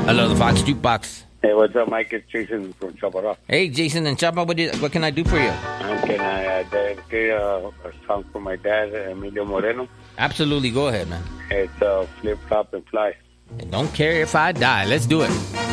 Hello, the Fox Jukebox. Hey, what's up, Mike? It's Jason from Chaparral. Hey, Jason and Chapa, what can I do for you? Can I dedicate a song for my dad, Emilio Moreno? Absolutely, go ahead, man. It's Flip, Flop, and Fly. And don't care if I die. Let's do it.